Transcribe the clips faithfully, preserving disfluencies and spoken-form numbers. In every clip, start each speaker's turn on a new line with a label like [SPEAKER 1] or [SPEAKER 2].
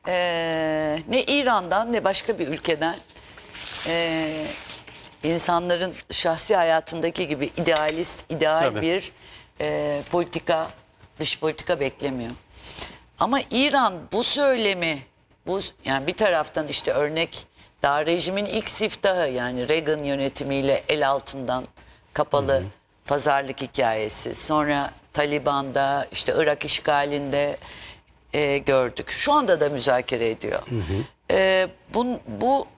[SPEAKER 1] Ee, ne İran'dan ne başka bir ülkeden e, insanların şahsi hayatındaki gibi idealist, ideal
[SPEAKER 2] Tabii.
[SPEAKER 1] bir e, politika, dış politika beklemiyor. Ama İran bu söylemi, bu yani bir taraftan işte örnek daha rejimin ilk siftahı, yani Reagan yönetimiyle el altından kapalı hı hı. pazarlık hikayesi. Sonra Taliban'da, işte Irak işgalinde e, gördük. Şu anda da müzakere ediyor. Hı hı. E, bu, bu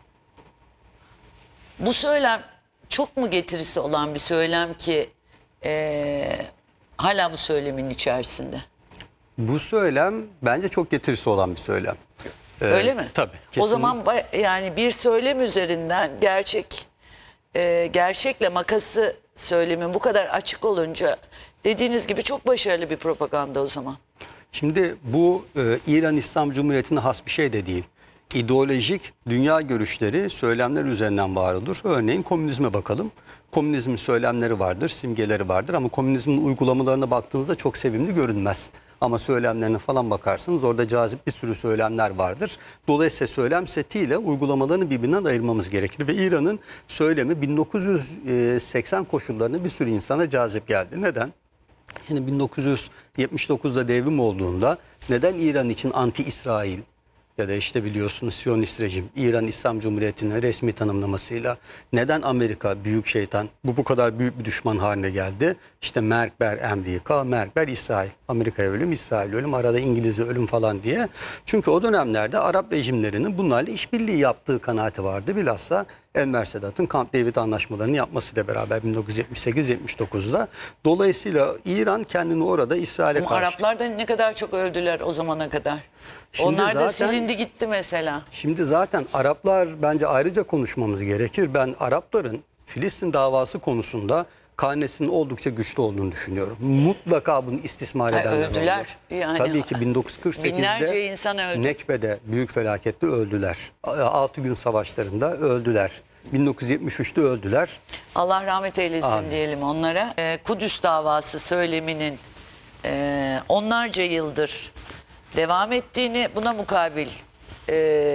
[SPEAKER 1] bu söylem çok mu getirisi olan bir söylem ki e, hala bu söylemin içerisinde?
[SPEAKER 2] Bu söylem bence çok getirisi olan bir söylem. Ee,
[SPEAKER 1] Öyle mi?
[SPEAKER 2] Tabii.
[SPEAKER 1] O zaman yani bir söylem üzerinden gerçek e, gerçekle makası söylemin bu kadar açık olunca dediğiniz gibi çok başarılı bir propaganda o zaman.
[SPEAKER 2] Şimdi bu e, İran İslam Cumhuriyeti'ne has bir şey de değil. İdeolojik dünya görüşleri söylemler üzerinden var olur. Örneğin komünizme bakalım. Komünizmin söylemleri vardır, simgeleri vardır ama komünizmin uygulamalarına baktığınızda çok sevimli görünmez. Ama söylemlerine falan bakarsanız orada cazip bir sürü söylemler vardır. Dolayısıyla söylem setiyle uygulamalarını birbirinden ayırmamız gerekir. Ve İran'ın söylemi bin dokuz yüz seksen koşullarında bir sürü insana cazip geldi. Neden? Şimdi bin dokuz yüz yetmiş dokuzda devrim olduğunda neden İran için anti-İsrail ya da işte biliyorsunuz Siyonist rejim, İran İslam Cumhuriyeti'nin resmi tanımlamasıyla neden Amerika büyük şeytan bu bu kadar büyük bir düşman haline geldi? İşte Merkber Amerika, Merkber İsrail. Amerika'ya ölüm, İsrail ölüm, arada İngiliz'e ölüm falan diye. Çünkü o dönemlerde Arap rejimlerinin bunlarla işbirliği yaptığı kanaati vardı. Bilhassa Enver Sedat'ın Camp David anlaşmalarını yapmasıyla beraber bin dokuz yüz yetmiş sekiz yetmiş dokuzda. Dolayısıyla İran kendini orada İsrail'e karşı...
[SPEAKER 1] Araplar da ne kadar çok öldüler o zamana kadar. Şimdi onlar da zaten, silindi gitti mesela.
[SPEAKER 2] Şimdi zaten Araplar bence ayrıca konuşmamız gerekir. Ben Arapların Filistin davası konusunda karnesinin oldukça güçlü olduğunu düşünüyorum. Mutlaka bunu istismar
[SPEAKER 1] ha,
[SPEAKER 2] edenler
[SPEAKER 1] öldüler.
[SPEAKER 2] oldu.
[SPEAKER 1] Yani,
[SPEAKER 2] Tabii ki bin dokuz yüz kırk sekizde
[SPEAKER 1] binlerce insan öldü.
[SPEAKER 2] Nekbe'de büyük felakette öldüler. Altı gün savaşlarında öldüler. bin dokuz yüz yetmiş üçte öldüler.
[SPEAKER 1] Allah rahmet eylesin
[SPEAKER 2] Amin.
[SPEAKER 1] diyelim onlara. Ee, Kudüs davası söyleminin e, onlarca yıldır devam ettiğini, buna mukabil e,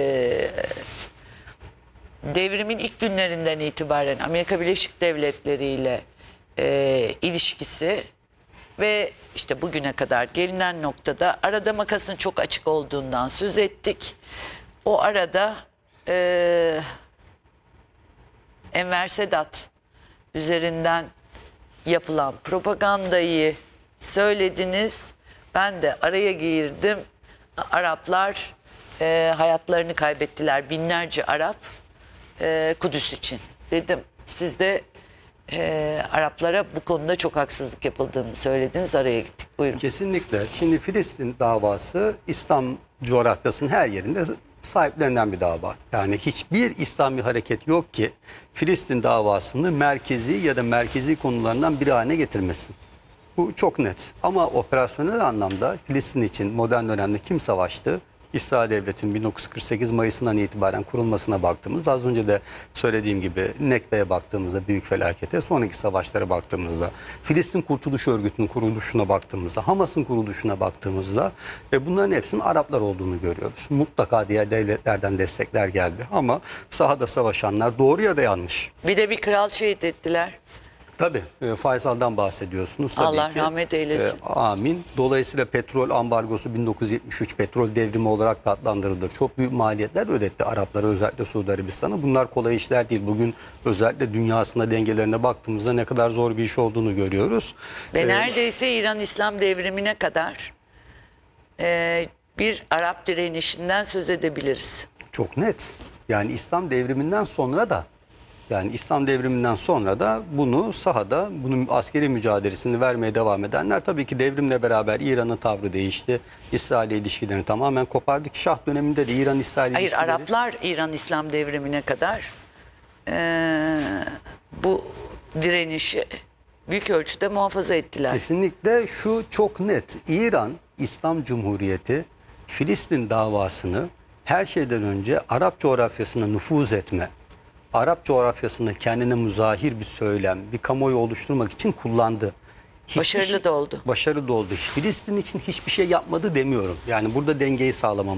[SPEAKER 1] devrimin ilk günlerinden itibaren Amerika Birleşik Devletleri ile e, ilişkisi ve işte bugüne kadar gelinen noktada arada makasın çok açık olduğundan söz ettik. O arada e, Enver Sedat üzerinden yapılan propagandayı söylediniz. Ben de araya girdim. Araplar e, hayatlarını kaybettiler. Binlerce Arap e, Kudüs için. Dedim siz de e, Araplara bu konuda çok haksızlık yapıldığını söylediniz. Araya gittik. Buyurun.
[SPEAKER 2] Kesinlikle. Şimdi Filistin davası İslam coğrafyasının her yerinde sahiplenen bir dava. Yani hiçbir İslami hareket yok ki Filistin davasını merkezi ya da merkezi konularından biri haline getirmesin. Bu çok net. Ama operasyonel anlamda Filistin için modern dönemde kim savaştı? İsrail Devleti'nin bin dokuz yüz kırk sekiz Mayıs'ından itibaren kurulmasına baktığımızda, az önce de söylediğim gibi Nekbe'ye baktığımızda, büyük felakete, sonraki savaşlara baktığımızda, Filistin Kurtuluş Örgütü'nün kuruluşuna baktığımızda, Hamas'ın kuruluşuna baktığımızda ve bunların hepsinin Araplar olduğunu görüyoruz. Mutlaka diğer devletlerden destekler geldi ama sahada savaşanlar doğru ya da yanlış.
[SPEAKER 1] Bir de bir kral şehit ettiler.
[SPEAKER 2] Tabii e, Faysal'dan bahsediyorsunuz tabii
[SPEAKER 1] Allah
[SPEAKER 2] ki.
[SPEAKER 1] rahmet eylesin.
[SPEAKER 2] E, amin. Dolayısıyla petrol ambargosu bin dokuz yüz yetmiş üç petrol devrimi olarak da adlandırılır. Çok büyük maliyetler ödetti Araplara, özellikle Suudi Arabistan'a. Bunlar kolay işler değil. Bugün özellikle dünyasında dengelerine baktığımızda ne kadar zor bir iş olduğunu görüyoruz.
[SPEAKER 1] Ve
[SPEAKER 2] E,
[SPEAKER 1] neredeyse İran İslam devrimine kadar e, bir Arap direnişinden söz edebiliriz.
[SPEAKER 2] Çok net. Yani İslam devriminden sonra da Yani İslam devriminden sonra da bunu sahada, bunun askeri mücadelesini vermeye devam edenler, tabii ki devrimle beraber İran'ın tavrı değişti. İsrail'le ilişkilerini tamamen kopardı ki Şah döneminde de İran-İsrail
[SPEAKER 1] Hayır,
[SPEAKER 2] ilişkileri...
[SPEAKER 1] Araplar İran İslam devrimine kadar e, bu direnişi büyük ölçüde muhafaza ettiler.
[SPEAKER 2] Kesinlikle şu çok net. İran İslam Cumhuriyeti Filistin davasını her şeyden önce Arap coğrafyasına nüfuz etme, Arap coğrafyasında kendine muzahir bir söylem, bir kamuoyu oluşturmak için kullandı. Hiçbir
[SPEAKER 1] Başarılı
[SPEAKER 2] şey,
[SPEAKER 1] da oldu.
[SPEAKER 2] Başarılı da oldu. Filistin için hiçbir şey yapmadı demiyorum. Yani burada dengeyi sağlamamız